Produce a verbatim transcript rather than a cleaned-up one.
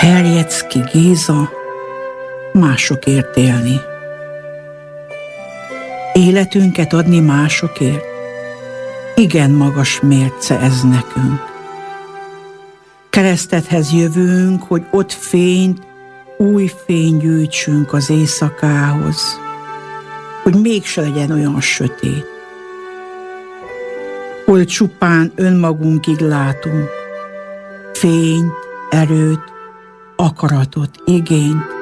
Herjecki Géza, másokért élni. Életünket adni másokért? Igen magas mérce ez nekünk. Keresztethez jövünk, hogy ott fényt, új fény gyűjtsünk az éjszakához, hogy mégse legyen olyan sötét, hol csupán önmagunkig látunk, fényt, erőt, akaratot, igényt,